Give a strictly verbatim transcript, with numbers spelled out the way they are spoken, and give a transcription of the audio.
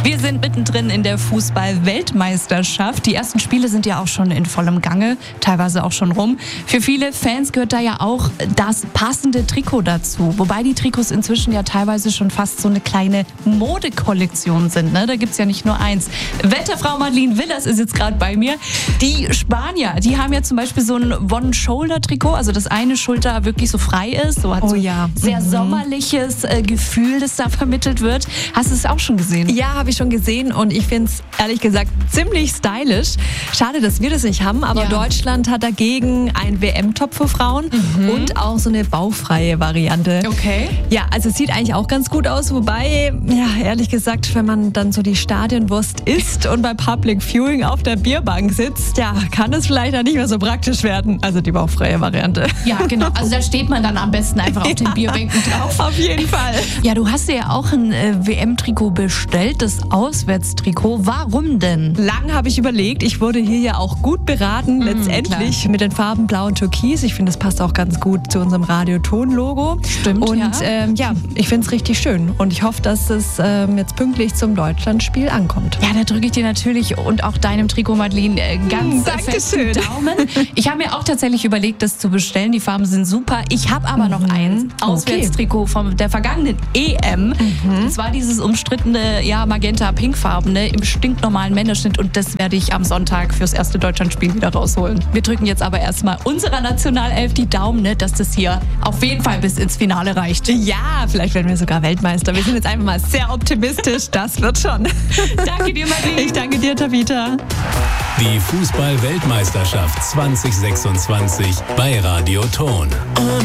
Wir sind mittendrin in der Fußball-Weltmeisterschaft. Die ersten Spiele sind ja auch schon in vollem Gange, teilweise auch schon rum. Für viele Fans gehört da ja auch das passende Trikot dazu. Wobei die Trikots inzwischen ja teilweise schon fast so eine kleine Modekollektion sind. Ne? Da gibt's ja nicht nur eins. Wetterfrau Madeleine Willers ist jetzt gerade bei mir. Die Spanier, die haben ja zum Beispiel so ein One-Shoulder-Trikot, also das eine Schulter wirklich so frei ist. So hat Oh so ja. sehr Mhm. sommerliches äh, Gefühl, das da vermittelt wird. Hast du es auch schon gesehen? Ja, habe ich schon gesehen und ich finde es ehrlich gesagt ziemlich stylisch. Schade, dass wir das nicht haben, aber Ja. Deutschland hat dagegen ein W M-Top für Frauen und auch so eine bauchfreie Variante. Okay. Ja, also es sieht eigentlich auch ganz gut aus, wobei, ja, ehrlich gesagt, wenn man dann so die Stadionwurst isst und bei Public Viewing auf der Bierbank sitzt, ja, kann es vielleicht auch nicht mehr so praktisch werden. Also die bauchfreie Variante. Ja, genau. Also da steht man dann am besten einfach auf den Bierbänken drauf. Auf jeden Fall. Ja, du hast dir ja auch ein äh, W M-Trikot bestellt, das Auswärtstrikot. Warum denn? Lang habe ich überlegt. Ich wurde hier ja auch gut beraten, letztendlich mit den Farben Blau und Türkis. Ich finde, das passt auch ganz gut zu unserem Radioton-Logo. Stimmt, Und ja. ähm, ja, ich finde es richtig schön. Und ich hoffe, dass es ähm, jetzt pünktlich zum Deutschlandspiel ankommt. Ja, da drücke ich dir natürlich und auch deinem Trikot, Madeleine, äh, ganz Dankeschön. festen Daumen. Ich habe mir auch tatsächlich überlegt, das zu bestellen. Die Farben sind super. Ich habe aber noch ein Auswärtstrikot von der vergangenen E M. Und zwar dieses umstrittene, ja, magenta-pinkfarbene im stinknormalen Männerschnitt. Und das werde ich am Sonntag fürs erste Deutschlandspiel wieder rausholen. Wir drücken jetzt aber erstmal unserer Nationalelf die Daumen, ne, dass das hier auf jeden Fall bis ins Finale reicht. Ja, vielleicht werden wir sogar Weltmeister. Wir sind jetzt einfach mal sehr optimistisch. Das wird schon. Danke dir, Madeleine. Ich danke dir, Tabitha. Die Fußball-Weltmeisterschaft zwanzig sechsundzwanzig bei Radio Ton.